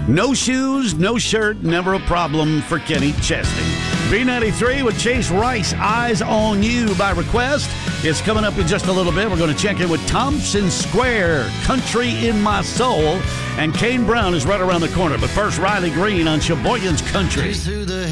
No shoes, no shirt, never a problem for Kenny Chesney. B93 with Chase Rice, Eyes on You by request. It's coming up in just a little bit. We're going to check in with Thompson Square, Country in My Soul. And Kane Brown is right around the corner. But first, Riley Green on Sheboygan's Country.